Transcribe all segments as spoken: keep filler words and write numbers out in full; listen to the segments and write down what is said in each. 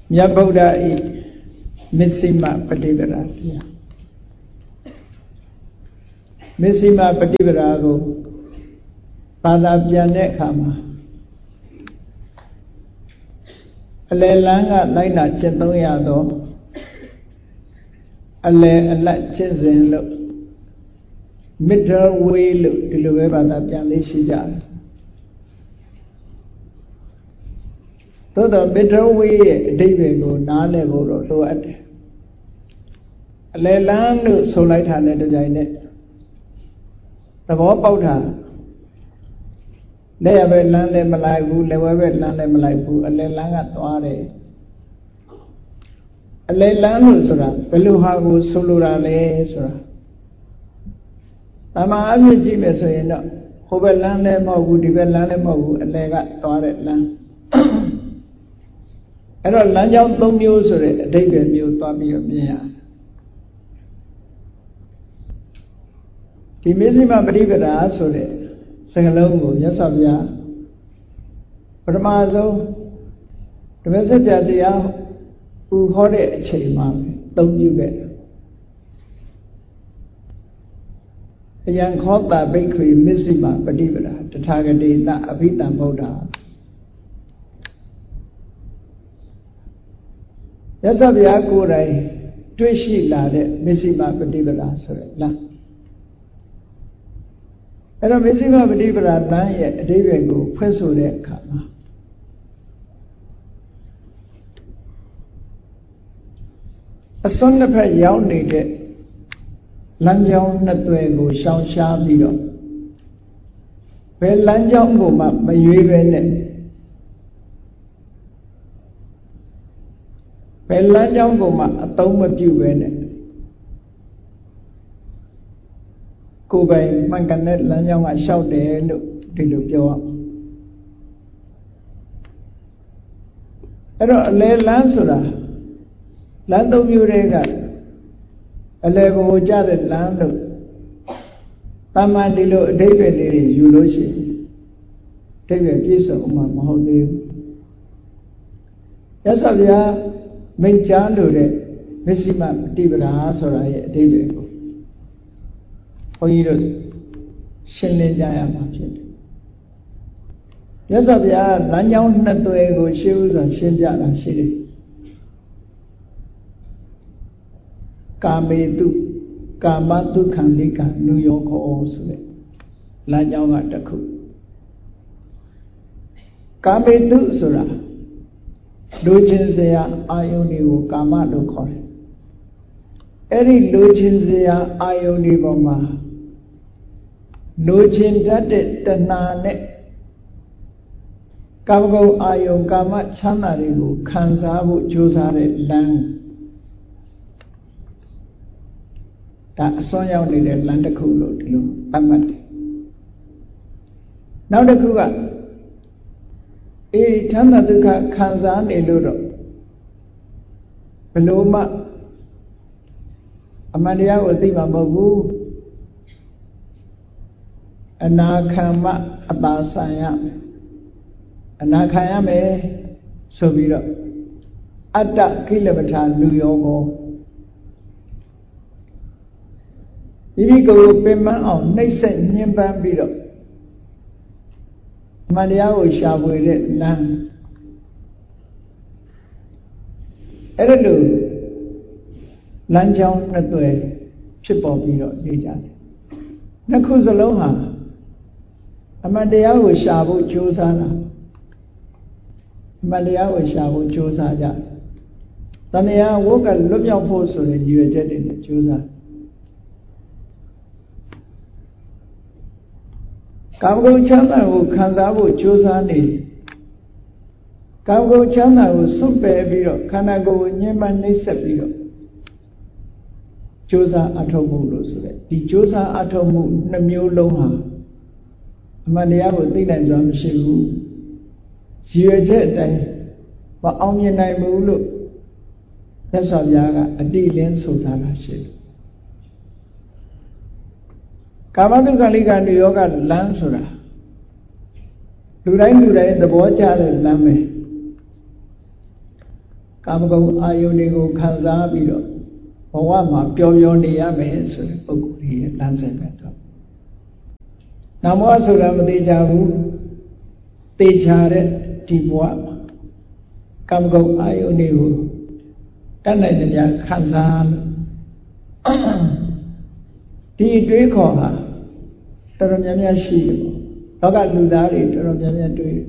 မြတ်ဗုဒ္ဓဤမစ္စည်းမပฏิပဒါတရားမစ္စည်းမပฏิပဒါကိုဘာသာပြန်တဲ့အခါမှာအလယ်လန်းကလိုက်နာကျင့်သုံးရသောအလယ်အလတ်ကျင့်စဉ်လို့ middle way လို့ဒီလိုပဲဘာသာပြန်လေးရှိကြတယ်သို့တော့ middle way ရဲ့အဓိပ္ပာယ်ကိုနားလည်ဖို့တော့လိုအပ်တယ်အလယ်လန်းလို့ဆိုလိုက်တာနဲ့တကြိုင်နဲ့သဘောပေါက်တာလက်ရပဲလမ်းလည်းမလိုက်ဘူးလက်ဝဲပဲလမ်းလည်းမလိုက်ဘူးအလယ်လန်းကသွားတယ်အလယ်လန်းလို့ဆိုတာဘယ်လိုဟာကိုဆိုလိုတာလဲဆိုတာအမှန်အဖြစ်ကြည့်မယ်ဆိုရင်တော့ဟိုဘက်လမ်းလည်းမဟုတ်ဘူးဒီဘက်လမ်းလည်းမဟုတ်ဘူးအလယ်ကသွားတဲ့လမ်းအဲ့တော့လမ်းကြောင်းသုံးမျိုးဆိုတဲ့အဓိပ္ပာယ်မျိုးသွားပြီးတော့မြင်ရတယ်ဒီမစ္စည်းမပฏิပဒါဆိုတဲ့စကားလုံးကိုမြတ်စွာဘုရားပထမဆုံးဓမ္မစကြာတရားဟူဟောတဲ့အချိန်မှာသုံးပြုခဲ့အယံခောတာဘိက္ခွေမစ္စည်းမပฏิပဒါတထာဂတေနအဘိဓမ္မဗုဒ္ဓမြတ်စွာဘုရားကိုယ်တိုင်တွေ့ရှိလာတဲ့မစ္စည်းမပฏิပဒါဆိုတဲ့လမ်းအဲ့တော့မစ္စည်းမပฏิပဒါလမ်းရဲ့အဓိပ္ပာယ်ကိုဖွင့်ဆိုတဲ့အခါမှာအစွန်းတစ်ဖက်ရောက်နေတဲ့လမ်းကြောင်းနှစ်သွယ်ကိုရှောင်ရှားပြီးတော့ဘယ်လမ်းကြောင်းကိုမှမရွေးပဲနဲ့ဘယ်လမ်းကြောင်းကိုမှအသုံးမပြုပဲနဲ့ကိုယ်ပိုင်မှန်ကန်တဲ့လမ်းကြောင်းကလျှောက်တယ်လို့ဒီလိုပြောအောင်အဲ့တော့အလယ်လမ်းဆိုတာလမ်းသုံးမျိုးတွေကအလယ်ကိုကြတဲ့လမ်းလို့တာမန်ဒီလိုအဓိပ္ပာယ်လေးတွေယူလို့ရှိရင်အဓိပ္ပာယ်ပြည့်စုံမှမဟုတ်သေးဘူးရသော်ဗျာမိန့်ကြားလို့တဲ့မစ္စည်းမပฏิပဒါဆိုတာရဲ့အဓိပ္ပာယ်ကိုဘုန်းကြီးတို့ရှင်းလင်းကြရမှာဖြစ်တယ်ရသော်ဗျာလမ်းကြောင်းနှစ်သွယ်ကိုရှင်းဥစွာရှင်းပြတာရှိတယ်ကာမေတုကာမတုခန္တိကနုယောခောဆိုတဲ့လမ်းကြောင်းကတစ်ခုကာမေတုဆိုတာလူချင်းစရာအာယုန်တွေကိုကာမလို့ခေါ်တယ်အဲ့ဒီလူချင်းစရာအာယုန်တွေပေါ်မှာလူချင်းတတ်တဲ့တဏှာနဲ့ကာမဂုဏ်အာယုန်ကာမချမ်းသာတွေကိုခံစားဖို့ကြိုးစားတဲ့လမ်းဒါအစွန်းရောက်နေတဲ့လမ်းတစ်ခုလို့ဒီလိုသတ်မှတ်တယ်နောက်တစ်ခုကအေးချမ်းသာဒုက္ခခံစားနေလို့တော့ဘယ်လိုမှအမှန်တရားကိုသိမှာမဟုတ်ဘူးအနာခံမှအပါဆိုင်ရမယ်အနာခံရမယ်ဆိုပြီးတော့အတ္တကိလပဋ္ဌာလူယောကိုမိမိကိုယ်ကိုပင်ပန်းအောင်နှိပ်စက်ညှဉ်းပန်းပြီးတော့မတရားကိုရှာဖွေတဲ့လမ်းအဲ့ဒါလို့လမ်းကြောင်းနှစ်သွယ်ဖြစ်ပေါ်ပြီးတော့နေကြတယ်နှစ်ခုစလုံးဟာအမှန်တရားကိုရှာဖို့ကြိုးစားတာအမှန်တရားကိုရှာဖို့ကြိုးစားကြတဏှာဝုတ်ကလွတ်မြောက်ဖို့ဆိုတဲ့ရည်ရွယ်ချက်တွေနဲ့ကြိုးစားကာမဂုဏ်ချမ်းသာကိုခံစားဖို့ကြိုးစားနေကာမဂုဏ်ချမ်းသာကိုစွန့်ပယ်ပြီးတော့ခန္ဓာကိုယ်ကိုညှဉ်းပန်းနှိပ်စက်ပြီးတော့ကြိုးစားအထောက်မှုလို့ဆိုတဲ့ဒီကြိုးစားအထောက်မှုနှမျိုးလုံးဟာအမှန်တရားကိုသိနိုင်စွာမရှိဘူးရည်ရွယ်ချက်အတိုင်းမအောင်မြင်နိုင်ဘူးလို့သက်စွာဘုရားကအတိအလင်းဆိုထားတာရှိတယ်ကာမတုခလိကနုယောဂလမ်းဆိုတာလူတိုင်းလူတိုင်းသဘောကျတဲ့လမ်းပဲကာမဂုဏ်အာယုန်တွေကိုခံစားပြီးတော့ဘဝမှာပျော်ပျော်နေရမယ်ဆိုတဲ့ပုဂ္ဂိုလ်ကြီးရဲ့လမ်းစဉ်ပဲတော့နာမောဆိုတာမသေးကြဘူးသေချာတဲ့ဒီဘဝမှာကာမဂုဏ်အာယုန်တွေကိုတတ်နိုင်တဲ့များခံစားလို့ဒီတွေးခေါ်ဟာတော်တော်များများရှိတယ်ပေါ့လောကလူသားတွေတော်တော်များများတွေး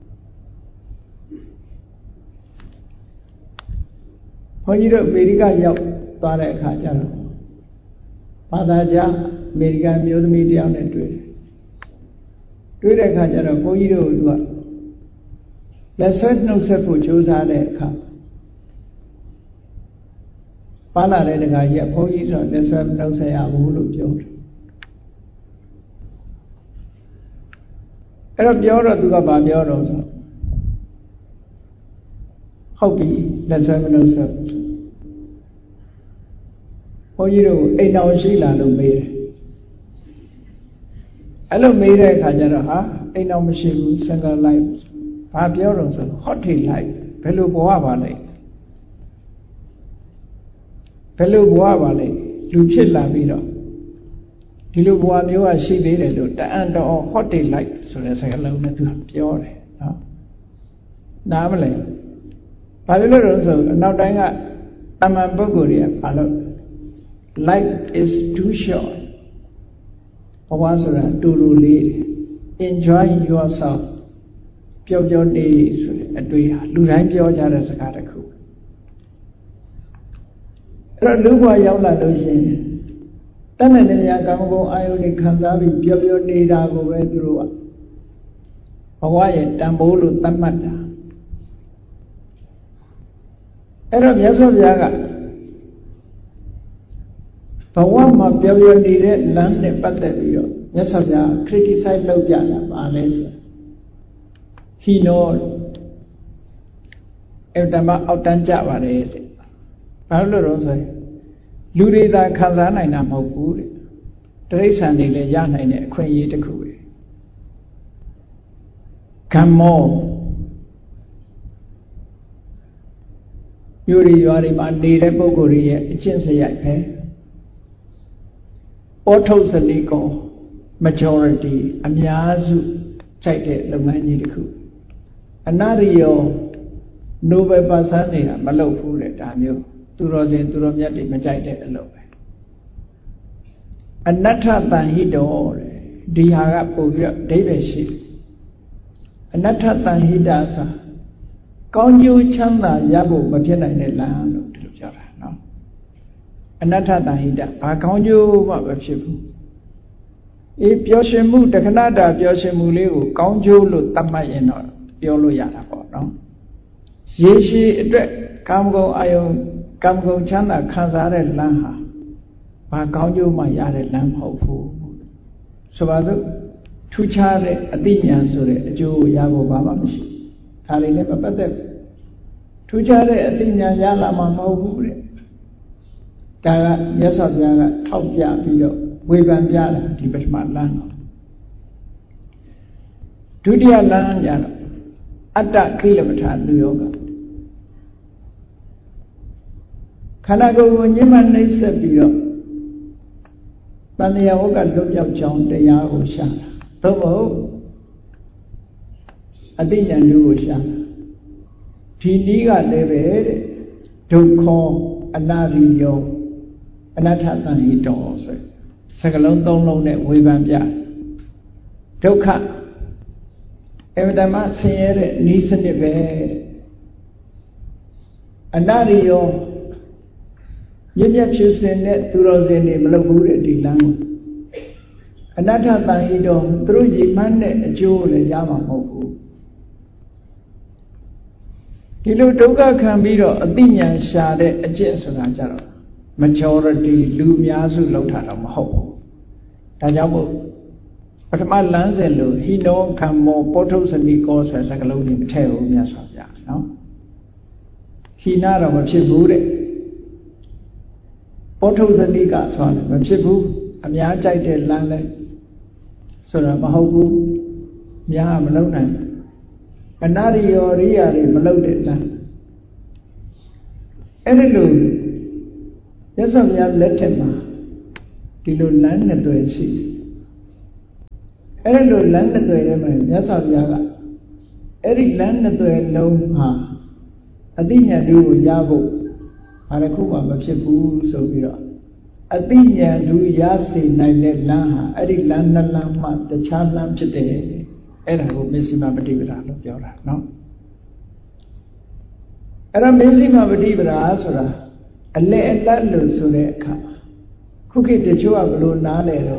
ဘုန်းကြီးတို့အမေရိကရောက်သွားတဲ့အခါကျတော့ဘာသာကြားအမေရိကန်မျိုးသမီးတယောက်နဲ့တွေ့တယ်တွေ့တဲ့အခါကျတော့ဘုန်းကြီးတို့ကလက်ဆွဲနှုတ်ဆက်ဖို့ကြိုးစားတဲ့အခါပါလာတဲ့တခါကြီးဘုန်းကြီးဆိုလက်ဆွဲနှုတ်ဆက်ရဘူးလို့ပြောတယ်အဲ့တော့ပြောတော့သူကဘာပြောတော့ဆိုဟုတ်ပြီလက်ဆွဲမနှုတ်ဆက်ဘုန်းကြီးတို့အိမ်တော်ရှိလာလို့မေးတယ်အဲ့လိုမေးတဲ့အခါကျတော့ဟာအိမ်တော်မရှိဘူး single life ဘာပြောတော့ဆို hot life ဘယ်လိုဘဝပါလဲဘယ်လိုဘဝပါလဲလူဖြစ်လာပြီးတော့ဒီလိုဘဝမျိုးကရှိသေးတယ်လို့တအံ့တော် hot life ဆိုတဲ့စကားလုံးနဲ့သူပြောတယ်နော်နားမလဲဘာလို့လဲတော့ဆိုအနောက်တိုင်းကတမန်ပုဂ္ဂိုလ်တွေကဘာလို့life is too short ဘဝဆိုတာတူတူလေး enjoy yourself ပျော်ပျော်နေဆိုတဲ့အတွေ့ဟာလူတိုင်းပြောကြတဲ့စကားတစ်ခုအဲ့တော့လူဘဝရောက်လာလို့ရှိရင်တဏ္ဍနဲ့များကာမဂုဏ်အာယုန်တွေခံစားပြီးပျော်ပျော်နေတာကိုပဲသူတို့ကဘဝရဲ့တန်ဖိုးလို့သတ်မှတ်တာအဲ့တော့မြတ်စွာဘုရားကဘဝမှာပျော်ပျော်နေတဲ့လမ်းနဲ့ပတ်သက်ပြီးတော့မြတ်စွာဘုရား criticize လုပ်ပြတာပါလဲဆိုဟီနောအဲ့တမအောက်တန်းကြပါတယ်တဲ့ဘာလို့လဲဆိုရင်လူတွေသာခံစားနိုင်တာမဟုတ်ဘူးတဲ့တိရစ္ဆာန်တွေလည်းရနိုင်တဲ့အခွင့်အရေးတစ်ခုပဲကမ္မောမြို့တွေရွာတွေမှာနေတဲ့ပုဂ္ဂိုလ်တွေရဲ့အကျင့်စရိုက်ပဲဩထုစတိကော majority အများစုကြိုက်တဲ့လုပ်ငန်းကြီးတစ်ခုအနာရိယော Nobel ပါစန်းနေတာမလုပ်ဘူးတဲ့ဒါမျိုးသူတော်စင်သူတော်မြတ်တွေမကြိုက်တဲ့အလုပ်ပဲအနတ္ထတန်ဟိတောတဲ့ဒီဟာကပို့ပြီးတော့အဓိပ္ပာယ်ရှိအနတ္ထတန်ဟိတာဆိုကောင်းကျိုးချမ်းသာရဖို့မဖြစ်နိုင်တဲ့လမ်းလို့ဒီလိုပြောတာနော်အနတ္ထတန်ဟိတာဘာကောင်းကျိုးမှမဖြစ်ဘူးအေးပျော်ရွှင်မှုတခဏတာပျော်ရွှင်မှုလေးကိုကောင်းကျိုးလို့သတ်မှတ်ရင်တော့ပြောလို့ရတာပေါ့နော်ရေရှည်အတွက်ကာမဂုဏ်အာယုန်ကာမဂုဏ်ချမ်းသာခံစားတဲ့လမ်းဟာဘာကောင်းကျိုးမှရတဲ့လမ်းမဟုတ်ဘူးဆိုပါစို့ထူးခြားတဲ့အသိဉာဏ်ဆိုတဲ့အကျိုးရဖို့ဘာမှမရှိဒါလေးနဲ့မပတ်သက်ထူးခြားတဲ့အသိဉာဏ်ရလာမှာမဟုတ်ဘူးတဲ့ဒါကမြတ်စွာဘုရားကထောက်ပြပြီးတော့ဝေဖန်ပြတာဒီပထမလမ်းတော့ဒုတိယလမ်းကျတော့အတ္တကိလမထာလူယောဂခန္ဓာကိုယ်ကိုညှဉ်းပန်းနှိပ်စက်ပြီးတော့တဏှာဝကလွတ်ပြောက်ကြောင်းတရားကိုရှာတာသို့မဟုတ်အတိညာဉ်ကိုရှာတာဒီနည်းကလည်းပဲတဲ့ဒုက္ခအနာရိယောအနတ္ထတန်ဟိတောဆိုစကလုံးသုံးလုံးနဲ့ဝေဖန်ပြဒုက္ခအဝတ္တမဆင်းရဲတဲ့ဤစနစ်ပဲအနာရိယောမြင့်မြတ်ဖြူစင်တဲ့သူတော်စင်တွေမလုပ်ဘူးတဲ့ဒီလမ်းကိုအနတ္ထတန်ဟိတောသူတို့ရည်မှန်းတဲ့အကျိုးလည်းရမှာမဟုတ်ဘူးဒီလိုဒုက္ခခံပြီးတော့အသိဉာဏ်ရှာတဲ့အကျင့်ဆိုတာကြတော့ majority လူအများစုလောက်တာတော့မဟုတ်ဘူးဒါကြောင့်မို့ပထမလမ်းစဉ်လို့ဟိနောခံမောပောထုစနိကောဆိုတဲ့စကားလုံးတွေမထည့်ဘူးမြတ်စွာဘုရားနော်ဟိနာတော့မဖြစ်ဘူးတဲ့ပောထုစနိကဆိုတာမဖြစ်ဘူးအများကြိုက်တဲ့လမ်းလဲဆိုတာမဟုတ်ဘူးများမလုံးနိုင်အနာရိယောရိယာတွေမလုံးတဲ့လမ်းအဲ့ဒီလိုမြတ်စွာဘုရားလက်ထက်မှာဒီလိုလမ်းနှစ်သွယ်ရှိအဲ့ဒီလိုလမ်းနှစ်သွယ်ထဲမှာမြတ်စွာဘုရားကအဲ့ဒီလမ်းနှစ်သွယ်လုံးဟာအတိညာတူကိုရဖို့ဘာတစ်ခုမှမဖြစ်ဘူးဆိုပြီးတော့အတိညာတူရစေနိုင်တဲ့လမ်းဟာအဲ့ဒီလမ်းနှစ်လမ်းမှတခြားလမ်းဖြစ်တယ်အဲ့ဒါကိုမစ္စည်းမပฏิပဒါလို့ပြောတာနော်အဲ့ဒါမစ္စည်းမပฏิပဒါဆိုတာအလဲအလတ်လို့ဆိုတဲ့အခါခုခေတ်တချို့ကဘလို့နားလဲတော့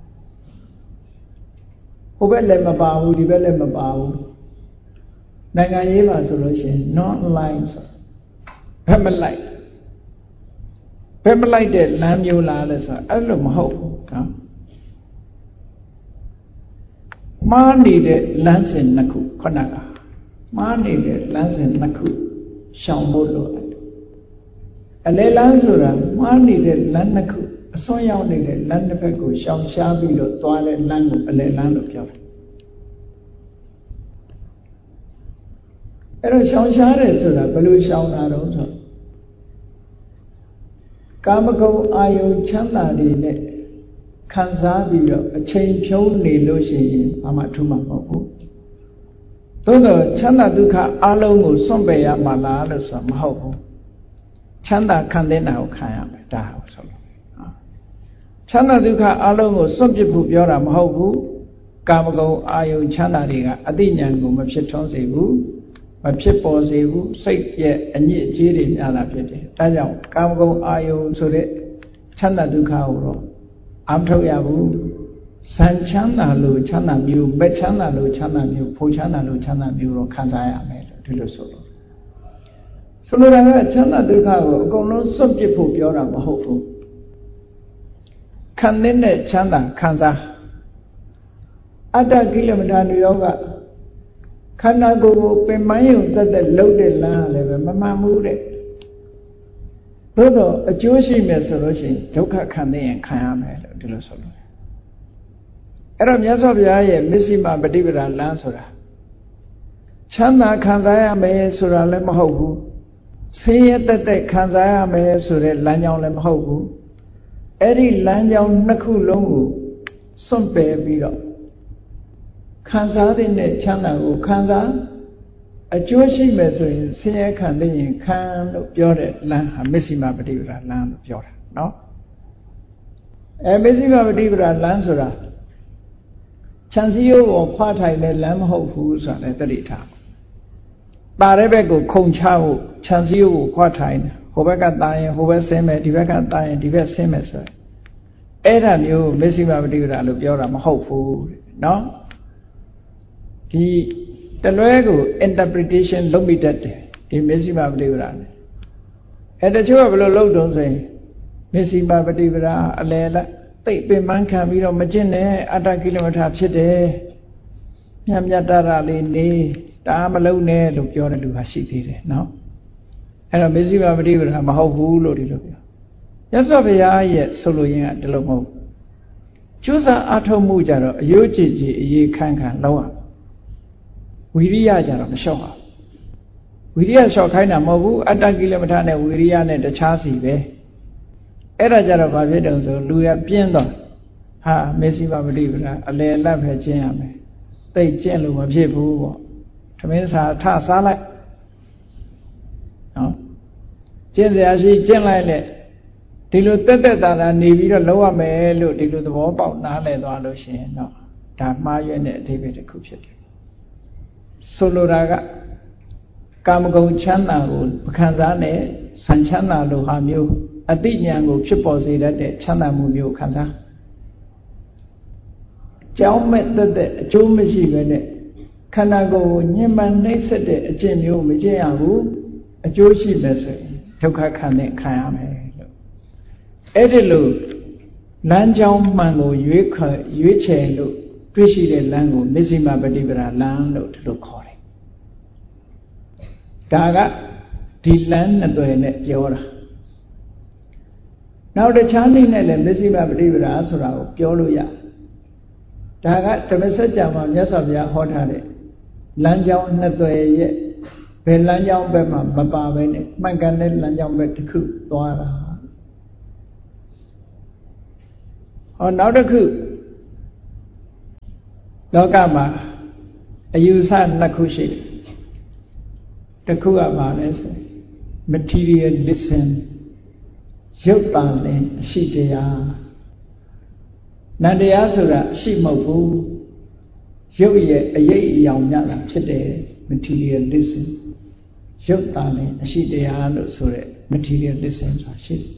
ဟိုဘက်လည်းမပါဘူးဒီဘက်လည်းမပါဘူးနိုင်ငံရေးမှာဆိုလို့ရှိရင် non line ဆိုဘက်မလိုက်ဘက်မလိုက်တဲ့လမ်းမျိုးလားလဲဆိုတော့အဲ့လိုမဟုတ်ဘူးနော်မှားနေတဲ့လမ်းစဉ်နှစ်ခုခဏကမှားနေတဲ့လမ်းစဉ်နှစ်ခုရှောင်ဖို့လိုတယ်အလဲလမ်းဆိုတာမှားနေတဲ့လမ်းနှစ်ခုအစွန်းရောက်နေတဲ့လမ်းတစ်ဖက်ကိုရှောင်ရှားပြီးတော့သွားတဲ့လမ်းကိုအလဲလမ်းလို့ပြောတယ်အဲ့တော့ရှောင်ရှားတယ်ဆိုတာဘယ်လိုရှောင်တာတော့ဆိုကာမဂုဏ်အာယုံချမ်းသာတွေနဲ့ခံစားပြီးတော့အချိန်ဖြုံးနေလို့ရှိရင်ဘာမှထူးမှာမဟုတ်ဘူးသို့တော့ချမ်းသာဒုက္ခအလုံးကိုစွန့်ပယ်ရမှာလားလို့ဆိုမဟုတ်ဘူးချမ်းသာခံတဲ့နာကိုခံရမယ်ဒါဟုတ်ဆိုလို့ချမ်းသာဒုက္ခအလုံးကိုစွန့်ပစ်ဖို့ပြောတာမဟုတ်ဘူးကာမဂုဏ်အာယုံချမ်းသာတွေကအတိညာဏ်ကိုမဖြစ်ထွန်းစေဘူးမဖြစ်ပေါ်စေဘူးစိတ်ရဲ့အညစ်အကြေးတွေများတာဖြစ်တယ်ဒါကြောင့်ကာမဂုဏ်အာယုံဆိုတဲ့ချမ်းသာဒုက္ခကိုတော့အမထုတ်ရဘူးစံချမ်းသာလို့ချမ်းသာမျိုးပဲချမ်းသာလို့ချမ်းသာမျိုးဖို့ချမ်းသာလို့ချမ်းသာမျိုးတော့ခံစားရမယ်လို့ဒီလိုဆိုလို့ဆိုလိုတာကချမ်းသာဒုက္ခကိုအကုန်လုံးစွန့်ပစ်ဖို့ပြောတာမဟုတ်ဘူးခံတဲ့ချမ်းသာခံစားအတ္တကိလမထာနုယောဂခန္ဓာကိုယ်ကိုပင်ပန်းယုံတတ်တဲ့လှုပ်တဲ့လမ်းလည်းပဲမမှန်ဘူးတဲ့သို့တော့အကျိုးရှိမယ်ဆိုလို့ရှိရင်ဒုက္ခခံနေရင်ခံရမယ်လို့ဒီလိုဆိုလို့အဲ့တော့မြတ်စွာဘုရားရဲ့မစ္စည်းမပฏิပဒါလမ်းဆိုတာချမ်းသာခံစားရမယ်ဆိုတာလည်းမဟုတ်ဘူးဆင်းရဲတက်တက်ခံစားရမယ်ဆိုတဲ့လမ်းကြောင်းလည်းမဟုတ်ဘူးအဲ့ဒီလမ်းကြောင်းနှစ်ခုလုံးကိုစွန့်ပယ်ပြီးတော့ခံစားတဲ့ချမ်းသာကိုခံစားအကျိုးရှိမယ်ဆိုရင်ဆင်းရဲခံတဲ့ရင်ခံလို့ပြောတဲ့လမ်းဟာမစ္စည်းမပฏิပဒါလမ်းလို့ပြောတာနော်အဲမစ္စည်းမပฏิပဒါလမ်းဆိုတာခြံစည်းရိုးကိုခွာထိုင်တဲ့လမ်းမဟုတ်ဘူးဆိုတာလည်းသတိထားပါတဲ့ဘက်ကိုခုံချဖို့ခြံစည်းရိုးကိုခွာထိုင်တယ်ဟိုဘက်ကတာရင်ဟိုဘက်ဆင်းမယ်ဒီဘက်ကတာရင်ဒီဘက်ဆင်းမယ်ဆိုရင်အဲ့ဒါမျိုးမစ္စည်းမပฏิပဒါလို့ပြောတာမဟုတ်ဘူးနော်ဒီတလွဲကို interpretation လုပ်မိတတ်တယ်ဒီမစ္စည်းမပฏิပဒါနဲ့အဲတချို့ကဘယ်လိုလုပ်တုံးဆိုရင်မစ္စည်းမပฏิပဒါအလယ်လားသိပင်ပန်းခံပြီးတော့မကျင့်နဲ့အတ္တကိလမထာဖြစ်တယ်မြတ်မြတ်တရလေးနေဒါမလုံးနဲ့လို့ပြောတဲ့လူကရှိသေးတယ်နော်အဲ့တော့မစ္စည်းမပฏิပဒါမဟုတ်ဘူးလို့ဒီလိုပြောမြတ်စွာဘုရားရဲ့ဆိုလိုရင်းကဒီလိုမဟုတ်ကျိုးစားအထောက်မှုကြတော့အယုတ်ကြည်ကြည်အေးခန့်ခန့်လောက်အောင်ဝိရိယကြတော့မလျှော့ပါဝိရိယလျှော့ခိုင်းတာမဟုတ်ဘူးအတ္တကိလမထာနဲ့ဝိရိယနဲ့တခြားစီပဲအဲ့ဒါကြတော့ဘာဖြစ်တုံးဆိုလူရပြင်းတော့ဟာမစ္စည်းမပฏิပဒါအလယ်အလတ်ပဲကျင့်ရမယ်သိကျင့်လို့မဖြစ်ဘူးပေါ့သမင်းစာထစားလိုက်နော်ကျင့်စရာရှိကျင့်လိုက်လေဒီလိုတက်တက်တာတာနေပြီးတော့လောက်ရမယ်လို့ဒီလိုသဘောပေါက်နားလည်သွားလို့ရှိရင်တော့ဒါမှားရွက်တဲ့အဓိပ္ပာယ်တစ်ခုဖြစ်တယ်ဆိုလိုတာကကာမဂုဏ်ချမ်းသာကိုမခံစားနဲ့စံချမ်းသာလိုဟာမျိုးအတိညာဏ်ကိုဖြစ်ပေါ်စေတတ်တဲ့ချမ်းသာမှုမျိုးခံစားကြောင်းမဲ့တက်တဲ့အကျိုးမရှိပဲနဲ့ခန္ဓာကိုယ်ကိုညှဉ်းပန်းနှိပ်စက်တဲ့အကျင့်မျိုးမကျင့်ရဘူးအကျိုးရှိမယ်ဆိုရင်ဒုက္ခခံနဲ့ခံရမယ်လို့အဲ့ဒီလိုလမ်းကြောင်းမှန်ကိုရွေးခွရွေးချယ်လို့တွေ့ရှိတဲ့လမ်းကိုမစ္စည်းမပฏิပဒါလမ်းလို့ဒီလိုခေါ်တယ်ဒါကဒီလမ်းနှစ်သွယ်နဲ့ပြောတာနောက်တခြားနည်းနဲ့လည်းမစ္စည်းမပฏิပဒါဆိုတာကိုပြောလို့ရဒါကဓမ္မစကြာမှာမြတ်စွာဘုရားဟောထားတဲ့လမ်းကြောင်းနှစ်သွယ်ရဲ့ဘဘယ်လမ်းကြောင်းဘက်မှာမပါပဲနဲ့မှန်ကန်တဲ့လမ်းကြောင်းဘက်တစ်ခုသွားတာဟောနောက်တစ်ခုလောကမှာအယူဆနှစ်ခုရှိတယ်တစ်ခုကပါလဲဆို materialism ရုပ်တန်နဲ့အရှိတရားနန္တရားဆိုတာအရှိမဟုတ်ဘူးရုပ်ရဲ့အရေးအယောင်များတာဖြစ်တယ် materialism ရုပ်တန်နဲ့အရှိတရားလို့ဆိုတဲ့ materialism ဆိုတာရှိတယ်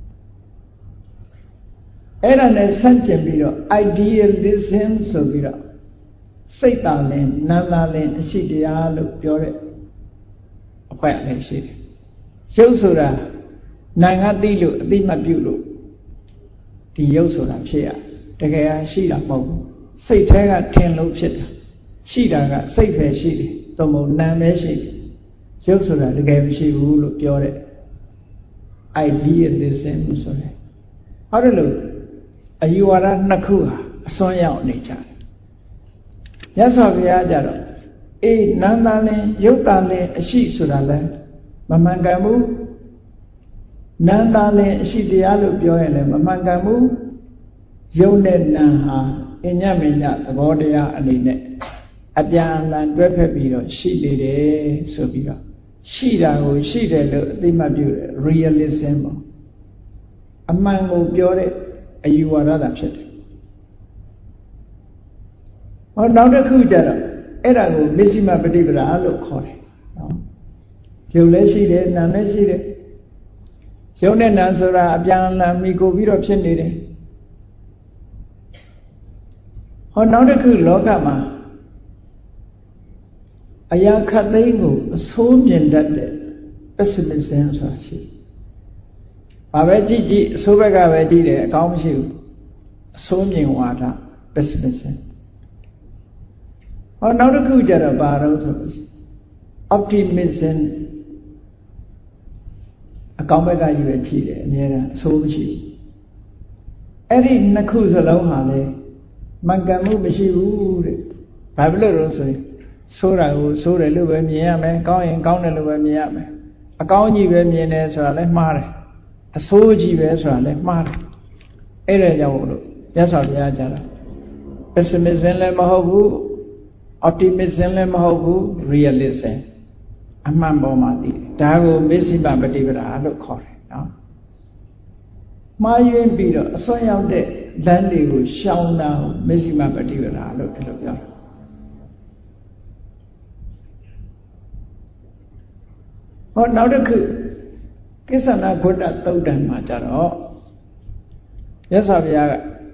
အဲ့ဒါနဲ့ဆန့်ကျင်ပြီးတော့ idealism ဆိုပြီးတော့စိတ်တန်နဲ့နာမ်တန်နဲ့အရှိတရားလို့ပြောတဲ့အခွင့်အရေးရှိတယ်ရုပ်ဆိုတာနာငါသိလို့အသိမှတ်ပြုလို့ဒီရုပ်ဆိုတာဖြစ်ရတကယ်ရှိတာမဟုတ်ဘူးစိတ်ထဲကထင်လို့ဖြစ်တာရှိတာကစိတ်ပဲရှိတယ်သို့မဟုတ်နာမ်ပဲရှိတယ်ရုပ်ဆိုတာတကယ်မရှိဘူးလို့ပြောတဲ့ idealism ဆိုတယ်ဟုတ်တယ်လို့အယူဝါဒနှစ်ခုဟာအစွန်းရောက်နေကြတယ်မြတ်စွာဘုရားကြတော့အေးနာမ်တန်နဲ့ရုပ်တန်နဲ့အရှိဆိုတာလဲမမှန်ကန်ဘူးနာမ်တန်နဲ့အရှိတရားလို့ပြောရင်လည်းမမှန်ကန်ဘူးရုပ်နဲ့နာမ်ဟာအညမညသဘောတရားအနေနဲ့အပြန်အလှန်တွဲဖက်ပြီးတော့ရှိနေတယ်ဆိုပြီးတော့ရှိတာကိုရှိတယ်လို့အသိမှတ်ပြုတယ် realism ပေါ့အမှန်ကိုပြောတဲ့အယူဝါဒတာဖြစ်တယ်ဟောနောက်တစ်ခုကျတော့အဲ့ဒါကိုမစ္စည်းမပฏิပဒါလို့ခေါ်တယ်နော်ရုပ်လည်းရှိတယ်နာမ်လည်းရှိတယ်ရုပ်နဲ့နာမ်ဆိုတာအပြန်အလှန်မိကိုပြီးတော့ဖြစ်နေတယ်ဟောနောက်တစ်ခုလောကမှာအရာခတ်သိမ်းကိုအဆိုးမြင်တတ်တဲ့ pessimism ဆိုတာရှိဘာပဲကြည့်ကြည့်အဆိုးဘက်ကပဲကြည့်တယ်အကောင်းမရှိဘူးအဆိုးမြင်ဝါဒ pessimism ဟောနောက်တစ်ခုကျတော့ဘာလို့ဆိုလို့ optimism အကောင်းဘက်ကကြီးပဲကြည့်တယ်အများအားအဆိုးမရှိဘူးအဲ့ဒီနှစ်ခုစလုံးဟာလေမှန်ကန်မှုမရှိဘူးတဲ့ဘာဖြစ်လို့လဲဆိုရင်ဆိုးတာကိုဆိုးတယ်လို့ပဲမြင်ရမယ်ကောင်းရင်ကောင်းတယ်လို့ပဲမြင်ရမယ်အကောင်းကြီးပဲမြင်တယ်ဆိုတာလည်းမှားတယ်အဆိုးကြီးပဲဆိုတာလည်းမှားတယ်အဲ့ဒါကြောင့်လို့ရသော်ဘုရားကြားတာ pessimism လည်းမဟုတ်ဘူး optimism လည်းမဟုတ်ဘူး realism အမှန်ပေါ်မှာသိတယ်ဒါကိုမစ္စည်းမပฏิပဒါလို့ခေါ်တယ်နော်မှားယွင်းပြီးတော့အစွမ်းရောက်တဲ့လမ်းတွေကိုရှောင်တာကိုမစ္စည်းမပฏิပဒါလို့ဒီလိုပြောတာဟောနောက်တစ်ခုကိစ္ဆနာဂုတ္တသုတ်တံမှာကြတော့မြတ်စွာဘုရား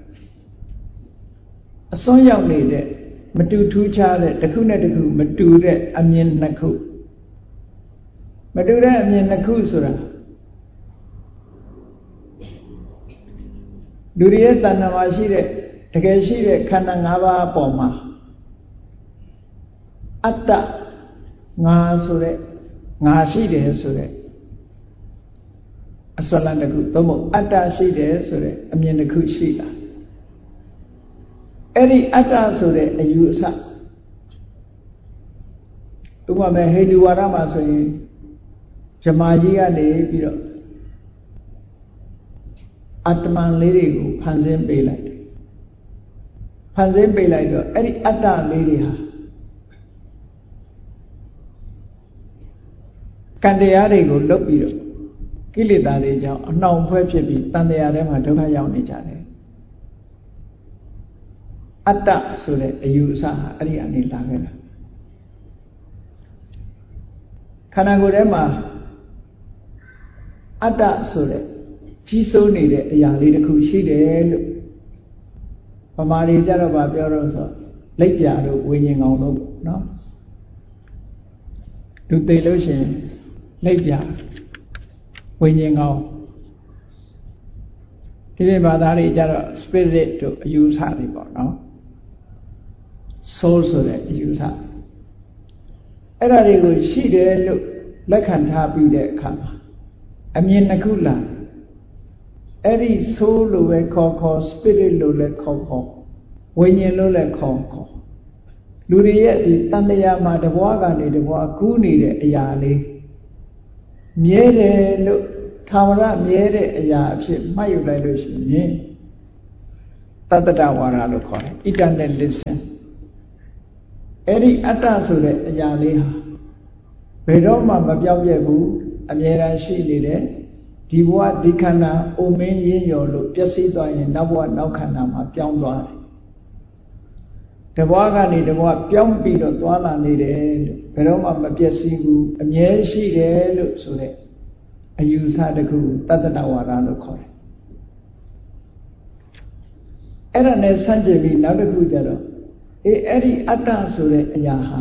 ကအစွန်းရောက်နေတဲ့မတူထူးခြားတဲ့တစ်ခုနဲ့တစ်ခုမတူတဲ့အမြင်နှစ်ခုမတူတဲ့အမြင်နှစ်ခုဆိုတာလူတွေရဲ့တဏ္ဍာမှာရှိတဲ့တကယ်ရှိတဲ့ခန္ဓာ၅ပါးအပေါ်မှာအတ္တငါဆိုတဲ့ငါရှိတယ်ဆိုတဲ့အစွမ်းလန်းတစ်ခုသို့မဟုတ်အတ္တရှိတယ်ဆိုတဲ့အမြင်တစ်ခုရှိတာအဲ့ဒီအတ္တဆိုတဲ့အယူအဆဥပမာဟိန္ဒူဝါဒမှာဆိုရင်ဇမားကြီးကနေပြီးတော့အတ္တမန်လေးတွေကိုဖန်ဆင်းပေးလိုက်တယ်ဖန်ဆင်းပေးလိုက်တော့အဲ့ဒီအတ္တလေးတွေဟာကံတရားတွေကိုလွတ်ပြီးတော့ကိလေသာတွေကြောင့်အနှောင်ဖွဲ့ဖြစ်ပြီးတန်တရားထဲမှာဒုက္ခရောက်နေကြတယ်အတ္တဆိုတဲ့အယူအဆဟာအဲ့ဒီအနေလာခဲ့တာခန္ဓာကိုယ်ထဲမှာအတ္တဆိုတဲ့ကြီးစိုးနေတဲ့အရာလေးတစ်ခုရှိတယ်လို့ဗမာတွေကြတော့ဗာပြောတော့ဆိုလက်ပြတို့ဝိညာဉ်ကောင်တို့နော်သူသိလို့ရှိရင်လက်ပြဝိညာဉ်ကောင်ဒီလိုဘာသာတွေကြတော့ spirit တို့အယူဆတွေပေါ့နော် soul ဆိုတဲ့အယူဆအဲ့ဒါတွေကိုရှိတယ်လို့လက်ခံထားပြီးတဲ့အခါမှာအမြင်တစ်ခုလာအဲ့ဒီ soul လို့ပဲခေါ်ခေါ် spirit လို့လည်းခေါ်ခေါ်ဝိညာဉ်လို့လည်းခေါ်ခေါ်လူတွေရဲ့ဒီတန်တရားမှာတဘွားကနေတဘွားကူးနေတဲ့အရာလေးမြဲတယ်လို့ထာဝရမြဲတဲ့အရာအဖြစ်မှတ်ယူလိုက်လို့ရှိရင်တတ္တဝါဒလို့ခေါ်တယ် eternalism အဲ့ဒီအတ္တဆိုတဲ့အရာလေးဟာဘယ်တော့မှမပြောင်းပြတ်ဘူးအမြဲတမ်းရှိနေတယ်ဒီဘဝဒီခန္ဓာအိုမင်းရင်းရော်လို့ပျက်စီးသွားရင်နောက်ဘဝနောက်ခန္ဓာမှာပြောင်းသွားတယ်တဘွားကနေတဘွားပြောင်းပြီးတော့သွားလာနေတယ်လို့ဘယ်တော့မှမပျက်စီးဘူးအမြဲရှိတယ်လို့ဆိုတဲ့အယူဆတစ်ခုတတ္တဝါဒလို့ခေါ်တယ်အဲ့ဒါနဲ့ဆန့်ကျင်ပြီးနောက်တစ်ခုကျတော့အေးအဲ့ဒီအတ္တဆိုတဲ့အရာဟာ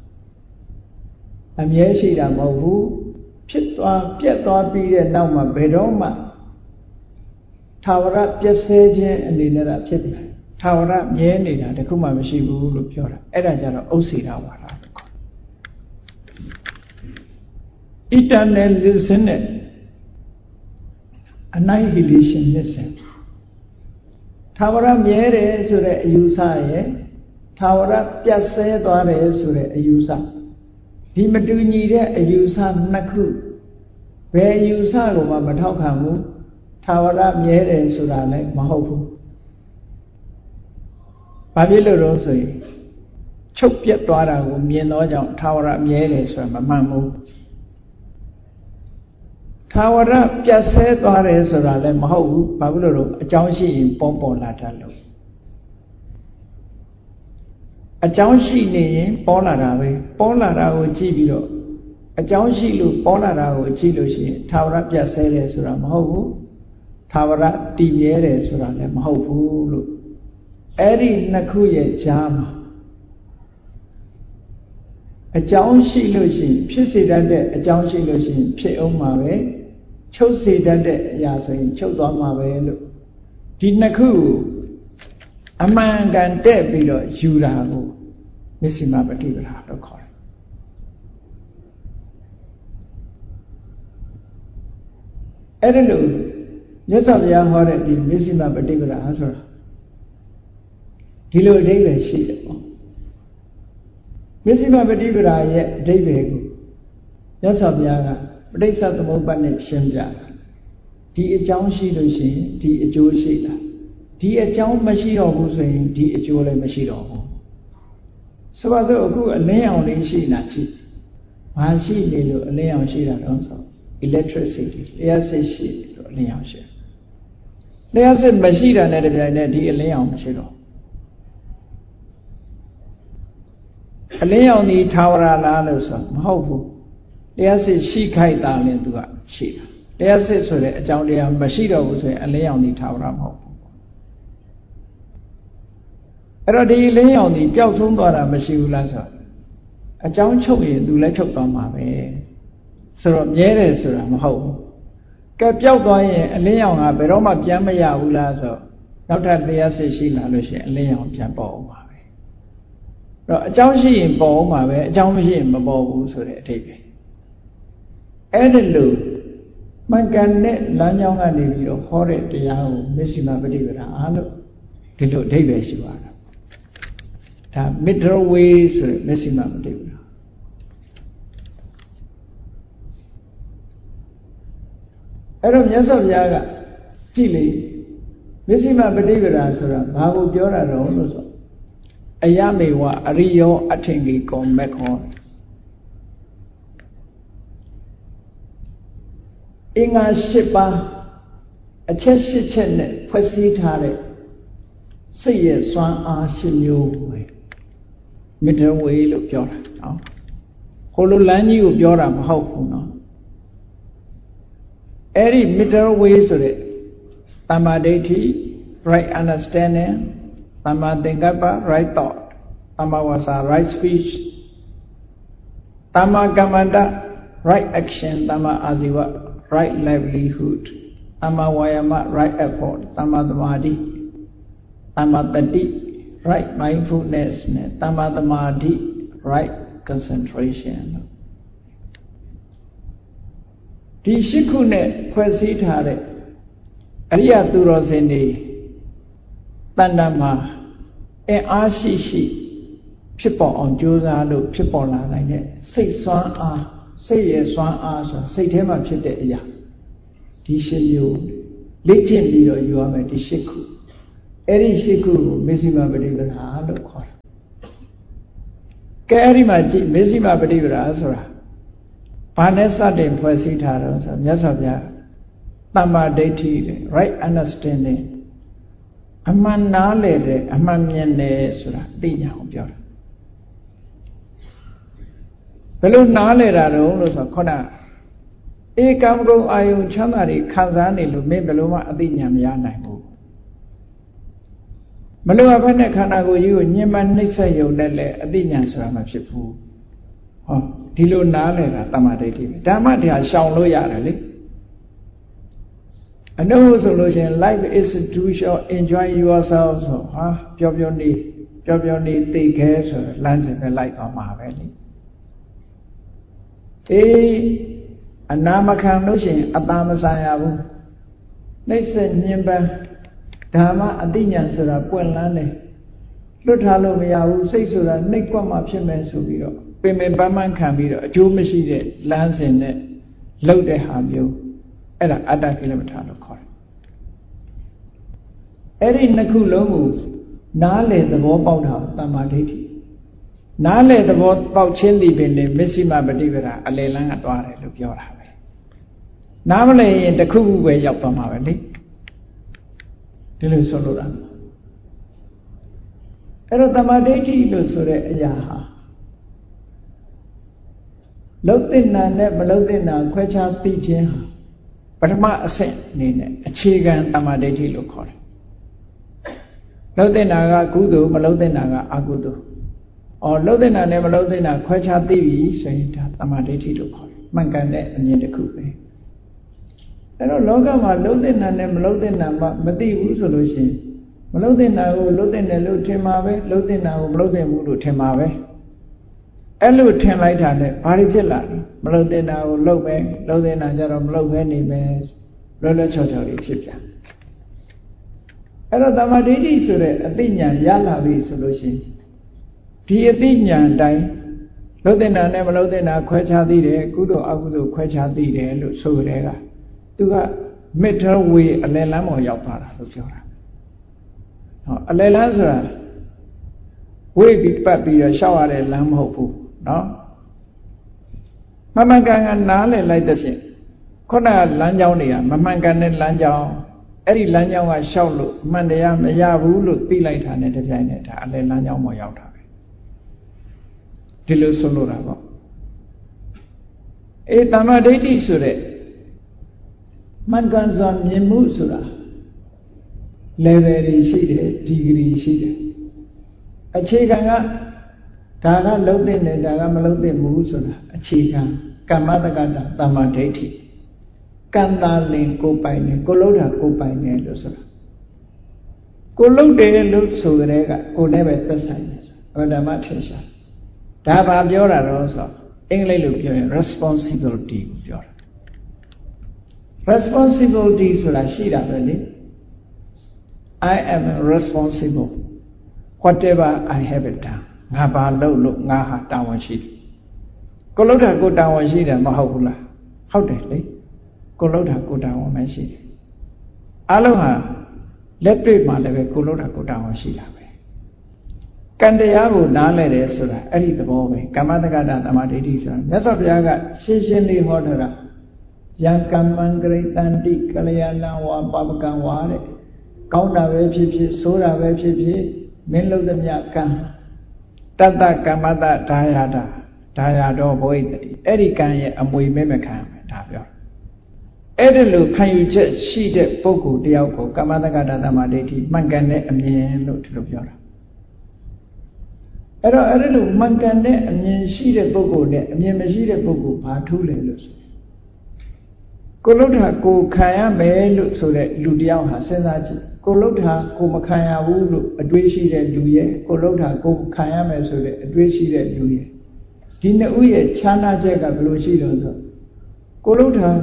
အမြဲရှိတာမဟုတ်ဘူးဖြစ်သွားပြက်သွားပြီးတဲ့နောက်မှာဘယ်တော့မှထာဝရပြည့်စဲခြင်းအနေနဲ့တာဖြစ်တယ်ထာဝရမြဲနေတာတခုမှမရှိဘူးလို့ပြောတာအဲ့ဒါကြတော့ဥစ္စေတဝါဒလို့ခေါ်တယ် eternalism နဲ့ annihilationism ထာဝရမြဲတယ်ဆိုတဲ့အယူဆရဲ့ထာဝရပြတ်ဆဲသွားတယ်ဆိုတဲ့အယူဆဒီမတူညီတဲ့အယူဆနှစ်ခုဘယ်အယူဆကိုမှမထောက်ခံဘူးထာဝရမြဲတယ်ဆိုတာလည်းမဟုတ်ဘူးဘာဖြစ်လို့လဲဆိုရင်ချုပ်ပြတ်သွားတာကိုမြင်တော့ကြောင့်ထာဝရမြဲတယ်ဆိုတာမမှန်ဘူးထာဝရပြတ်ဆဲသွားတယ်ဆိုတာလည်းမဟုတ်ဘူးဘာဖြစ်လို့လဲအကြောင်းရှိရင်ပေါ်ပေါ်လာတတ်လို့အကြောင်းရှိနေရင်ပေါ်လာတာပဲပေါ်လာတာကိုကြည့်ပြီးတော့အကြောင်းရှိလို့ပေါ်လာတာကိုကြည့်လို့ရှိရင်ထာဝရပြတ်ဆဲတယ်ဆိုတာမဟုတ်ဘူးထာဝရတည်မြဲတယ်ဆိုတာလည်းမဟုတ်ဘူးလို့အဲ့ဒီနှစ်ခုရဲ့ကြားမှာအကြောင်းရှိလို့ရှိရင်ဖြစ်စေတတ်တဲ့အကြောင်းရှိလို့ရှိရင်ဖြစ်အောင်မှာပဲချုပ်စေတတ်တဲ့အရာဆိုရင်ချုပ်သွားမှာပဲလို့ဒီနှစ်ခုအမှန်ကန်တဲ့ပြီးတော့ယူတာကိုမစ္စည်းမပฏิပဒါလို့ခေါ်တယ်အဲ့ဒါလို့မြတ်စွာဘုရားဟောတဲ့ဒီမစ္စည်းမပฏิပဒါဆိုတာဒီလိုအဓိပ္ပာယ်ရှိတယ်ပေါ့မစ္စည်းမပฏิပဒါရဲ့အဓိပ္ပာယ်ကိုမြတ်စွာဘုရားကပဋိစ္စသမုပ္ပါဒ်နဲ့ရှင်းပြတာဒီအကြောင်းရှိလို့ရှိရင်ဒီအကျိုးရှိတာဒီအကြောင်းမရှိတော့ဘူးဆိုရင်ဒီအကျိုးလည်းမရှိတော့ဘူးဆိုပါစို့အခုအလင်းအောင်လေးရှိနေတာကြည့်ဘာရှိနေလို့အလင်းအောင်ရှိတာတော့ဆို electricity လျှပ်စစ်ရှိလို့အလင်းအောင်ရှိလျှပ်စစ်မရှိတာနဲ့တပြိုင်နက်ဒီအလင်းအောင်မရှိတော့အလင်းအောင်ဒီထာဝရလားလို့ဆိုမဟုတ်ဘူးလျှပ်စစ်ရှိခိုက်တာလည်းသူကရှိတာလျှပ်စစ်ဆိုတဲ့အကြောင်းတရားမရှိတော့ဘူးဆိုရင်အလင်းအောင်ဒီထာဝရမဟုတ်ဘူးအဲ့တော့ဒီလင်းအောင်ဒီပျောက်ဆုံးသွားတာမရှိဘူးလားဆိုအကြောင်းချုပ်ရင်သူလည်းချုပ်သွားမှာပဲဆိုတော့မြဲတယ်ဆိုတာမဟုတ်ဘူးကဲပျောက်သွားရင်အလင်းအောင်ကဘယ်တော့မှပြန်မရဘူးလားဆိုနောက်ထပ်လျှပ်စစ်ရှိလာလို့ရှိရင်အလင်းအောင်ပြန်ပေါ်အောင်ပါပဲအဲ့တော့အကြောင်းရှိရင်ပေါ်အောင်ပါပဲအကြောင်းမရှိရင်မပေါ်ဘူးဆိုတဲ့အဓိပ္ပာယ်အဲ့ဒါလို့မှန်ကန်တဲ့လမ်းကြောင်းကနေပြီးတော့ဟောတဲ့တရားကိုမစ္စည်းမပฏิပဒါအားလို့ဒီလိုအဓိပ္ပာယ်ရှိပါတာဒါ middle way ဆိုတဲ့မစ္စည်းမပฏิပဒါအဲ့တော့မြတ်စွာဘုရားကကြည့်လေမစ္စည်းမပฏิပဒါဆိုတာဘာကိုပြောတာတော့လို့ဆိုအယမေဝအရိယောအထင်ကြီးကောမက်ခောအင်္ဂါ၈ပါးအချက်၈ချက်နဲ့ဖွဲ့စည်းထားတဲ့စိတ်ရဲ့စွမ်းအား၈မျိုးပဲ middle way လို့ပြောတာနော်ဟိုလိုလမ်းကြီးကိုပြောတာမဟုတ်ဘူးနော်အဲ့ဒီ middle way ဆိုတဲ့သမ္မာဒိဋ္ဌိ right understanding သမ္မာသင်္ကပ္ပ right thought သမ္မာဝါစာ right speech သမ္မာကမ္မန္တ right action သမ္မာအာဇီဝright livelihood သမ္မာဝါယာမ right effort သမ္မာသမာဓိသမ္မာတတိ right mindfulness နဲ့သမ္မာသမာဓိ right concentration ဒီရှစ်ခုနဲ့ဖွဲ့စည်းထားတဲ့အရိယသူတော်စင်တွေတဏ္ဍာမှာအင်အားရှိရှိဖြစ်ပေါ်အောင်ကြိုးစားလို့ဖြစ်ပေါ်လာနိုင်တဲ့စိတ်စွမ်းအားစိတ်ရဲ့စွမ်းအားဆိုစိတ်ထဲမှာဖြစ်တဲ့အရာဒီရှစ်မျိုးလေ့ကျင့်ပြီးတော့ယူရမယ်ဒီရှစ်ခုအဲ့ဒီရှစ်ခုကိုမေဇိမပฏิပဒါလို့ခေါ်တယ်ကဲအဲ့ဒီမှာကြည့်မေဇိမပฏิပဒါဆိုတာဘာနဲ့စတင်ဖွဲ့စည်းထားတော့ဆိုမြတ်စွာဘုရားသမ္မာဒိဋ္ဌိတဲ့ right understanding အမှန်နားလည်တဲ့အမှန်မြင်တယ်ဆိုတာသိညာအောင်ပြောတာဘယ်လိုနားလည်တာတော့လို့ဆိုခေါင်းဧကံဂုံအာယုံချမ်းသာတွေခံစားနေလို့မင်းဘယ်လိုမှအသိဉာဏ်မရနိုင်ဘူးမလိုအပ်ဘဲနဲ့ခန္ဓာကိုယ်ကြီးကိုညှဉ်းပန်းနှိပ်စက်ရုံနဲ့လည်းအသိဉာဏ်ဆိုတာမဖြစ်ဘူးဟောဒီလိုနားလည်တာတမ္မာဒိဋ္ဌိပဲဓမ္မတရားရှောင်လို့ရတယ်လေအနုဆိုလို့ရှိရင် life is too short enjoy yourself ဆိုဟာပျော်ပျော်နေပျော်ပျော်နေသိခဲဆိုလမ်းစဉ်ပဲလိုက်သွားမှာပဲလေအေးအနာမခံလို့ရှိရင်အတာမဆိုင်ရဘူးနှိပ်စက်ညှဉ်းပန်းဓမ္မအသိဉာဏ်ဆိုတာပွင့်လန်းတယ်လွတ်ထားလို့မရဘူးစိတ်ဆိုတာနှိပ်ကွက်မှဖြစ်မယ်ဆိုပြီးတော့ပင်ပင်ပန်းပန်းခံပြီးတော့အကျိုးမရှိတဲ့လမ်းစဉ်နဲ့လှုပ်တဲ့ဟာမျိုးအဲ့ဒါအတ္တကိလမထာလို့ခေါ်တယ်အဲ့ဒီနှစ်ခုလုံးကိုနားလေသဘောပေါက်တာတမ္မာဒိဋ္ဌိနားလေသဘောပေါက်ခြင်းဒီပင်လေမစ္စည်းမပฏิပဒါအလယ်လန်းကသွားတယ်လို့ပြောတာပဲနားမလဲရင်တစ်ခုခုပဲရောက်သွားမှာပဲလေဒီလိုဆိုလို့တာအဲ့တော့တမ္မာဒိဋ္ဌိလို့ဆိုတဲ့အရာဟာလုတ်တဲ့နာနဲ့မလုတ်တဲ့နာခွဲခြားသိခြင်းဟာပထမအဆင့်အနေနဲ့အခြေခံတမ္မာဒိဋ္ဌိလို့ခေါ်တယ်လုတ်တဲ့နာကကုသိုလ်မလုတ်တဲ့နာကအကုသိုလ်အော်လုတ်တဲ့နာနဲ့မလုတ်တဲ့နာခွဲခြားသိပြီဆိုရင်ဒါတမ္မာဒိဋ္ဌိလို့ခေါ်တယ်မှန်ကန်တဲ့အမြင်တစ်ခုပဲအဲ့တော့လောကမှာလုတ်တဲ့နာနဲ့မလုတ်တဲ့နာမှမသိဘူးဆိုလို့ရှိရင်မလုတ်တဲ့နာကိုလုတ်တဲ့နယ်လို့ထင်မှာပဲလုတ်တဲ့နာကိုမလုတ်တဲ့ဘူးလို့ထင်မှာပဲအဲ့လိုထင်လိုက်တာနဲ့ဘာတွေဖြစ်လာလဲမလုတ်တဲ့နာကိုလုတ်ပဲလုတ်တဲ့နာကျတော့မလုတ်ပဲနေပဲလွယ်လွယ်ချော်ချော်လေးဖြစ်ပြန်အဲ့တော့တမ္မာဒိဋ္ဌိဆိုတဲ့အသိဉာဏ်ရလာပြီဆိုလို့ရှိရင်ဒီအသိဉာဏ်တိုင်းလုတ်တဲ့နာနဲ့မလုတ်တဲ့နာခွဲခြားသိတယ်ကုသိုလ်အကုသိုလ်ခွဲခြားသိတယ်လို့ဆိုကြတဲ့ကသူက middle way အလယ်လမ်းပေါ်ရောက်သွားတာလို့ပြောတာဟောအလယ်လမ်းဆိုတာဝိပြီးပတ်ပြီးတော့ရှောက်ရတဲ့လမ်းမဟုတ်ဘူးเนาะမမှန်ကန်ကနားလည်လိုက်တဲ့ဖြင့်ခုနကလမ်းကြောင်းတွေကမမှန်ကန်တဲ့လမ်းကြောင်းအဲ့ဒီလမ်းကြောင်းကရှောက်လို့မှန်တရားမရဘူးလို့သိလိုက်တာနဲ့တပြိုင်နက်ဒါအလယ်လမ်းကြောင်းပေါ်ရောက်တာပဲဒီလိုဆိုလို့တာပေါ့အေးတမ္မာဒိဋ္ဌိဆိုတဲ့မှန်ကန်စွာမြင်မှုဆိုတာ level တွေရှိတယ် degree ရှိတယ်အခြေခံကဒါကလုံးတဲ့နဲ့ဒါကမလုံးတဲ့ဘူးဆိုတာအခြေခံကမ္မတက္ကတာတမ္မာဒိဋ္ဌိကံတာလင်ကိုပိုင်နေကိုလုံးတာကိုပိုင်နေလို့ဆိုတာကိုလုံးတယ်လို့ဆိုကြတဲ့ကကိုလည်းပဲသက်ဆိုင်တယ်ဘာဓမ္မထင်ရှားဒါပါပြောတာတော့ဆိုအင်္ဂလိပ်လိုပြောရင် responsibility ကိုပြောတာ responsibility ဆိုတာရှိတာပဲလေ I am responsible whatever I have done ငါဘာလုပ်လို့ငါဟာတာဝန်ရှိတယ်ကိုလုပ်တာကိုတာဝန်ရှိတယ်မဟုတ်ဘူးလားဟုတ်တယ်လေကိုလုပ်တာကိုတာဝန်မရှိတယ်အလုံးဟာလက်တွေ့မှာလည်းပဲကိုလုပ်တာကိုတာဝန်ရှိတာပဲကံတရားကိုနားလဲတယ်ဆိုတာအဲ့ဒီသဘောပဲကမ္မတက္ကတာတမ္မာဒိဋ္ဌိဆိုတာမြတ်စွာဘုရားကရှင်းရှင်းလေးဟောထားတာယံကမ္မံဂရိတန္တိကလျာဏဝါပပကံဝါတဲ့ကောင်းတာပဲဖြစ်ဖြစ်ဆိုးတာပဲဖြစ်ဖြစ်မင်းလုပ်သမျှကံတတ္တကမ္မတဒါယတာဒါယတော်ဘဝိတ္တိအဲ့ဒီကံရဲ့အမွေမဲ့မခံမယ်ဒါပြောအဲ့ဒီလိုခံယူချက်ရှိတဲ့ပုဂ္ဂိုလ်တယောက်ကိုကမ္မတက္ကတာတမ္မာဒိဋ္ဌိမှန်ကန်တဲ့အမြင်လို့ဒီလိုပြောတာအဲ့တော့အဲ့ဒီလိုမှန်ကန်တဲ့အမြင်ရှိတဲ့ပုဂ္ဂိုလ်နဲ့အမြင်မရှိတဲ့ပုဂ္ဂိုလ်ဘာထူးလဲလို့ဆိုကိုလုထာကိုခံရမယ်လို့ဆိုတဲ့လူတယောက်ဟာစဉ်းစားကြည့်ကိုလုထာကိုမခံရဘူးလို့အတွေးရှိတဲ့လူရဲ့ကိုလုထာကိုခံရမယ်ဆိုတဲ့အတွေးရှိတဲ့လူရဲ့ဒီနှစ်ဦးရဲ့ခြားနာချက်ကဘယ်လိုရှိတော့ဆိုကိုလုထာ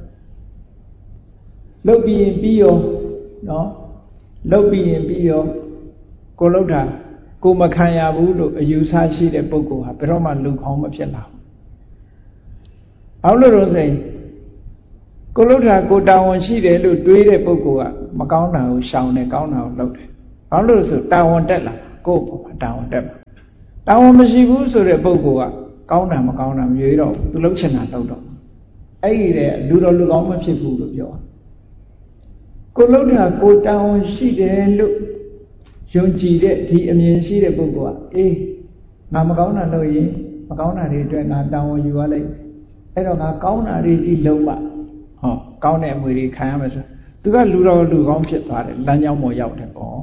လုတ်ပြီးရင်ပြီးရောနော်လုတ်ပြီးရင်ပြီးရောကိုလုထာကိုမခံရဘူးလို့အယူဆရှိတဲ့ပုဂ္ဂိုလ်ဟာဘယ်တော့မှလူကောင်းမဖြစ်လာဘူးဘာလို့လို့ဆိုရင်ကိုလုထာကိုတာဝန်ရှိတယ်လို့တွေးတဲ့ပုဂ္ဂိုလ်ကမကောင်းတာကိုရှောင်တယ်ကောင်းတာကိုလုပ်တယ်ဘာလို့လို့ဆိုတာဝန်တက်လာကိုယ့်ဘုံတာဝန်တက်မှာတာဝန်မရှိဘူးဆိုတဲ့ပုဂ္ဂိုလ်ကကောင်းတာမကောင်းတာမရွေးတော့သူလှုပ်ချင်တာလုပ်တော့အဲ့ဒီတဲ့လူတော်လူကောင်းမဖြစ်ဘူးလို့ပြောကိုလုထာကိုတာဝန်ရှိတယ်လို့ယုံကြည်တဲ့ဒီအမြင်ရှိတဲ့ပုဂ္ဂိုလ်ကအေးငါမကောင်းတာလုပ်ရင်မကောင်းတာတွေအတွက်ငါတာဝန်ယူရလိုက်အဲ့တော့ငါကောင်းတာတွေကြီးလုံးမဟောကောင်းတဲ့အမွေတွေခံရမယ်ဆိုသူကလူတော်လူကောင်းဖြစ်သွားတယ်လမ်းကြောင်းပေါ်ရောက်တယ်ပေါ့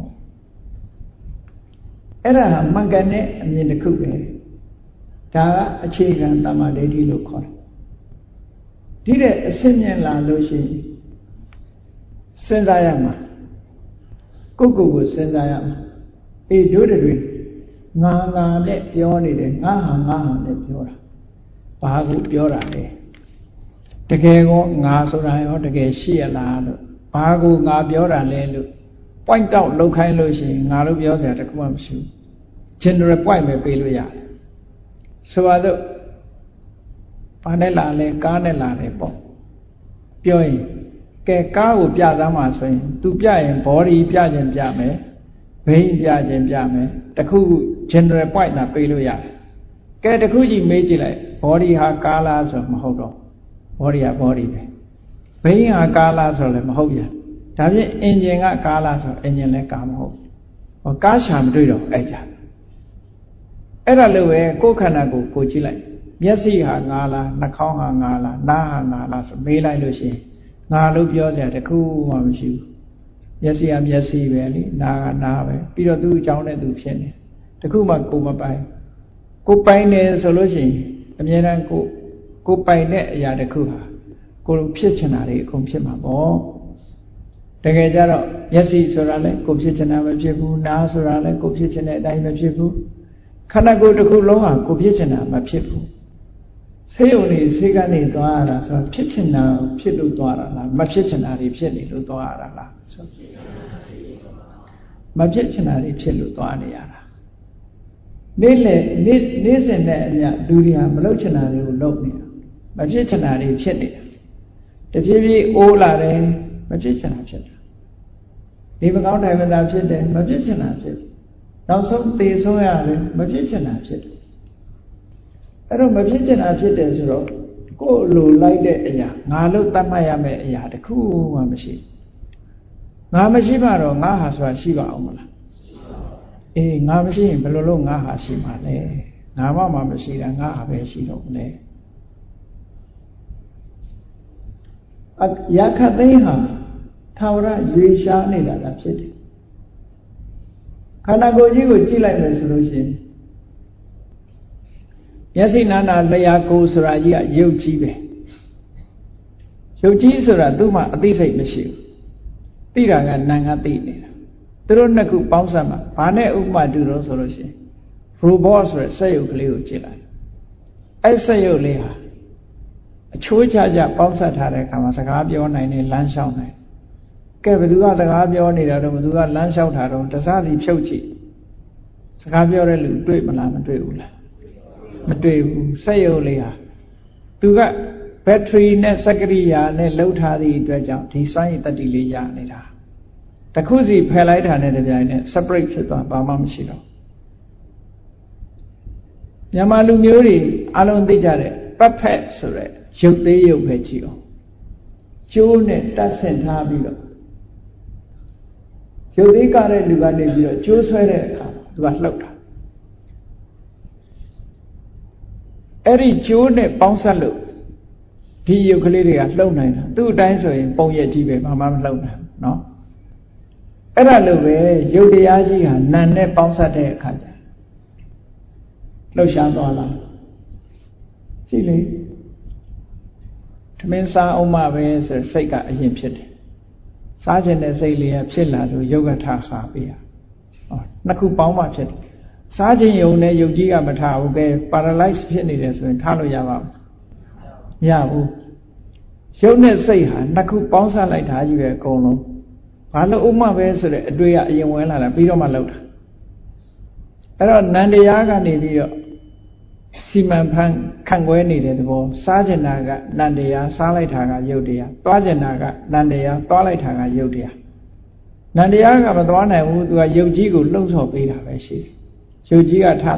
အဲ့ဒါမှန်ကန်တဲ့အမြင်တစ်ခုပဲဒါကအခြေခံတမ္မာဒိဋ္ဌိလို့ခေါ်တယ်ဒီတဲ့အစစ်မြင်လာလို့ရှိရင်စဉ်းစားရမှာကိုယ့်ကိုယ်ကိုစဉ်းစားရမှာအေးတို့တွေငါငါနဲ့ပြောနေတယ်ငါဟာငါဟာနဲ့ပြောတာဘာကိုပြောတာလဲတကယ်ကောငါဆိုတာရောတကယ်ရှိရလားလို့ဘာကိုငါပြောတာလဲလို့ point out လောက်ခိုင်းလို့ရှိရင်ငါတို့ပြောစရာတခုမှမရှိဘူး general point ပဲပေးလို့ရတယ်ဆိုပါတော့ဘာနဲ့လာလဲကားနဲ့လာတယ်ပေါ့ပြောရင်ကဲကားကိုပြသားမှာဆိုရင် तू ပြရင် body ပြခြင်းပြမယ်ဘိန်းပြခြင်းပြမယ်တခု general point လာပေးလို့ရတယ်ကဲတခုကြီးမေးကြည့်လိုက် body ဟာကားလားဆိုမဟုတ်တော့ body ဟာ body ပဲဘိန်းဟာကားလားဆိုလည်းမဟုတ်ပြန်ဒါဖြင့် engine ကကားလားဆို engine လည်းကားမဟုတ်ဟောကားရှာမတွေ့တော့အဲ့ကြအဲ့ဒါလို့ပဲကိုယ်ခန္ဓာကိုကိုကြည့်လိုက်မျက်စိဟာငါလားနှာခေါင်းဟာငါလားနားဟာငါလားဆိုမေးလိုက်လို့ရှိရင်ငါလို့ပြောစရာတခုမှမရှိဘူးမျက်စိကမျက်စိပဲလေနားကနားပဲပြီးတော့သူ့အကြောင်းနဲ့သူဖြစ်နေတခုမှကိုမပိုင်ကိုပိုင်နေဆိုလို့ရှိရင်အမြဲတမ်းကိုကိုပိုင်တဲ့အရာတခုဟာကိုဖြစ်ချင်တာတွေအကုန်ဖြစ်မှာပေါ့တကယ်ကြတော့မျက်စိဆိုတာလည်းကိုဖြစ်ချင်တာမဖြစ်ဘူးနားဆိုတာလည်းကိုဖြစ်ချင်တဲ့အတိုင်းမဖြစ်ဘူးခန္ဓာကိုယ်တစ်ခုလုံးဟာကိုဖြစ်ချင်တာမဖြစ်ဘူးဆေးရုံနေဆေးကနေသွားရတာဆိုတော့ဖြစ်ချင်တာဖြစ်လို့သွားတာလားမဖြစ်ချင်တာတွေဖြစ်နေလို့သွားရတာလားဆိုမဖြစ်ချင်တာတွေဖြစ်လို့သွားနေရတာနေ့လေနေ့နေ့စဉ်နဲ့အမျှလူတွေဟာမလုပ်ချင်တာတွေကိုလုပ်နေတာမဖြစ်ချင်တာတွေဖြစ်နေတာတဖြည်းဖြည်းအိုးလာတယ်မဖြစ်ချင်တာဖြစ်တာဒီမကောင်းတိုင်းမသာဖြစ်တယ်မဖြစ်ချင်တာဖြစ်တယ်နောက်ဆုံးသေဆုံးရတယ်မဖြစ်ချင်တာဖြစ်တယ်အဲ့တော့မဖြစ်ချင်တာဖြစ်တယ်ဆိုတော့ကိုယ်လိုလိုက်တဲ့အရာငါလို့သတ်မှတ်ရမယ့်အရာတခုမှမရှိငါမရှိမှတော့ငါဟာဆိုတာရှိပါအောင်မလားအေးငါမရှိရင်ဘယ်လိုလုပ်ငါဟာရှိမှာလဲငါမှမမရှိတာငါဟာပဲရှိတော့မလဲအရာခတ်သိမ်းဟာသာဝရရွေရှားနေတာလားဖြစ်တယ်ခန္ဓာကိုယ်ကြီးကိုကြည့်လိုက်မယ်ဆိုလို့ရှိရင်မျက်စိနာနာလျှာကိုယ်ဆိုတာကြီးကရုပ်ကြီးပဲရုပ်ကြီးဆိုတာသူ့မှာအသိစိတ်မရှိဘူးသိတာကနာငါသိနေတာသူတို့နှစ်ခုပေါင်းစပ်မှာဘာနဲ့ဥပမာတူတော့ဆိုလို့ရှိရင် robot ဆိုတဲ့စက်ရုပ်ကလေးကိုကြည့်လိုက်အဲ့စက်ရုပ်လေးဟာအချိုးချချပေါင်းစပ်ထားတဲ့အခါမှာစကားပြောနိုင်တယ်လမ်းလျှောက်နိုင်ကဲဘယ်သူကစကားပြောနေတာတော့ဘယ်သူကလမ်းလျှောက်တာတော့တစားစီဖြုတ်ကြည့်စကားပြောတဲ့လူတွေ့မလားမတွေ့ဘူးလားမတွေ့ဘူးစက်ရုပ်လေးဟာသူကဘက်ထရီနဲ့စက်ကရိယာနဲ့လှုပ်ထားသည့်အတွက်ကြောင့်ဒီစွမ်းရည်တတ္တိလေးရနေတာတခုစီဖယ်လိုက်တာနဲ့တပြိုင်နက် separate ဖြစ်သွားဘာမှမရှိတော့မြန်မာလူမျိုးတွေအလုံးသိကြတဲ့ပတ်ဖက်ဆိုတဲ့ရုပ်သေးရုပ်ပဲကြည့်အောင်ကျိုးနဲ့တတ်ဆင်ထားပြီးတော့ရုပ်သေးကတဲ့လူကနေပြီးတော့ကျိုးဆွဲတဲ့အခါသူကလှုပ်တာအဲ့ဒီကျိုးနဲ့ပေါင်းစပ်လို့ဒီရုပ်ကလေးတွေကလှုပ်နိုင်တာသူ့အတိုင်းဆိုရင်ပုံရက်ကြီးပဲဘာမှမလှုပ်နိုင်ဘူးเนาะအဲ့ဒါလိုပဲရုပ်တရားကြီးဟာနာနဲ့ပေါင်းစပ်တဲ့အခါကျလှုပ်ရှားသွားလာကြည့်လေသမင်းစားအောင်မပဲဆိုစိတ်ကအရင်ဖြစ်တယ်စားခြင်းတဲ့စိတ်လေးကဖြစ်လာလို့ယုတ်ကထစားပေးရဟောနှစ်ခုပေါင်းမှဖြစ်တယ်စားခြင်းယုံနဲ့ယုတ်ကြီးကမထဘူးကဲ paralyze ဖြစ်နေတယ်ဆိုရင်ထားလို့ရပါမလားမရဘူးယုတ်နဲ့စိတ်ဟာနှစ်ခုပေါင်းစပ်လိုက်တာကြီးပဲအကုန်လုံးဘာလို့ဥမပဲဆိုတဲ့အတွေ့အအရင်ဝင်လာတာပြီးတော့မှလောက်တာအဲ့တော့နန္တရားကနေပြီးတော့စီမံဖန်ခံွယ်နေတဲ့သဘောစားကျင်တာကနန္တရားစားလိုက်တာကယုတ်တရားသွားကျင်တာကနန္တရားသွားလိုက်တာကယုတ်တရားနန္တရားကမသွားနိုင်ဘူးသူကယုတ်ကြီးကိုလှုံ့ဆော်ပေးတာပဲရှိတယ်ယုတ်ကြီးကထ